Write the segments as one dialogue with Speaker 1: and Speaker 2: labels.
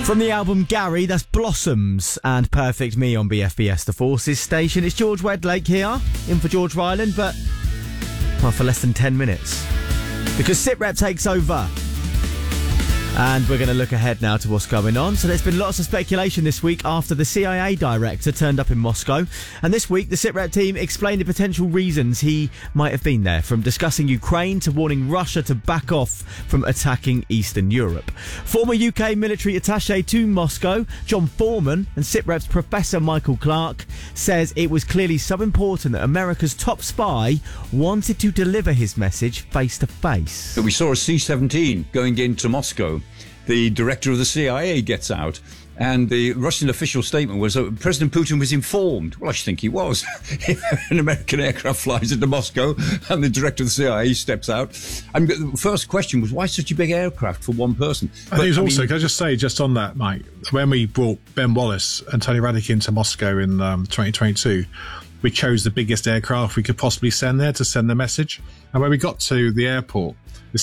Speaker 1: From the album Gary, that's Blossoms and Perfect Me on BFBS, the Forces station. It's George Wedlake here, in for George Ryland, but for less than 10 minutes. Because SITREP takes over. And we're going to look ahead now to what's going on. So there's been lots of speculation this week after the CIA director turned up in Moscow. And this week, the SITREP team explained the potential reasons he might have been there, from discussing Ukraine to warning Russia to back off from attacking Eastern Europe. Former UK military attaché to Moscow, John Foreman, and SITREP's Professor Michael Clark, says it was clearly so important that America's top spy wanted to deliver his message face to face.
Speaker 2: We saw a C-17 going into Moscow. The director of the CIA gets out, and the Russian official statement was that President Putin was informed. Well, I should think he was. An American aircraft flies into Moscow and the director of the CIA steps out. And the first question was, why such a big aircraft for one person?
Speaker 3: Can I just say, just on that, Mike, when we brought Ben Wallace and Tony Radic into Moscow in 2022, we chose the biggest aircraft we could possibly send there to send the message. And when we got to the airport, this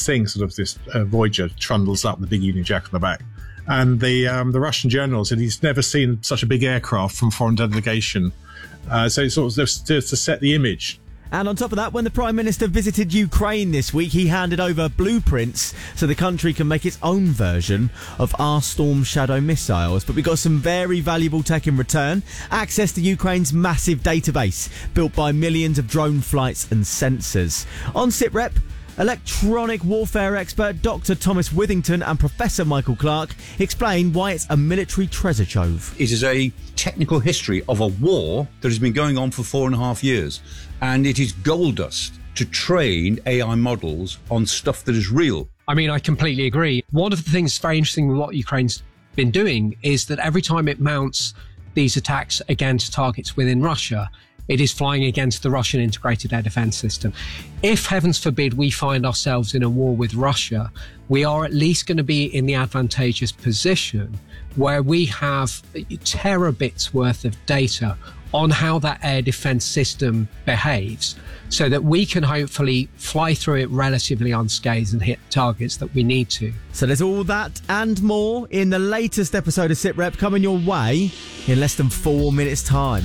Speaker 3: Voyager trundles up, the big Union Jack on the back. And the Russian general said he's never seen such a big aircraft from foreign delegation. So it's sort of to set the image.
Speaker 1: And on top of that, when the Prime Minister visited Ukraine this week, he handed over blueprints so the country can make its own version of our Storm Shadow missiles. But we got some very valuable tech in return. Access to Ukraine's massive database, built by millions of drone flights and sensors. On SITREP, electronic warfare expert Dr. Thomas Withington and Professor Michael Clark explain why it's a military treasure trove.
Speaker 2: It is a technical history of a war that has been going on for 4.5 years. And it is gold dust to train AI models on stuff that is real.
Speaker 4: I mean, I completely agree. One of the things very interesting with what Ukraine's been doing is that every time it mounts these attacks against targets within Russia, it is flying against the Russian integrated air defense system. If, heavens forbid, we find ourselves in a war with Russia, we are at least going to be in the advantageous position where we have terabits worth of data on how that air defense system behaves, so that we can hopefully fly through it relatively unscathed and hit targets that we need to.
Speaker 1: So there's all that and more in the latest episode of SITREP coming your way in less than 4 minutes' time.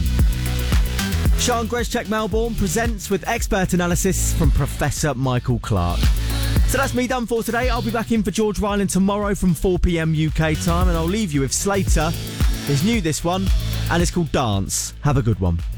Speaker 1: Sean Greschek Melbourne presents with expert analysis from Professor Michael Clark. So that's me done for today. I'll be back in for George Ryland tomorrow from 4 p.m. UK time, and I'll leave you with Slater. It's new, this one, and it's called Dance. Have a good one.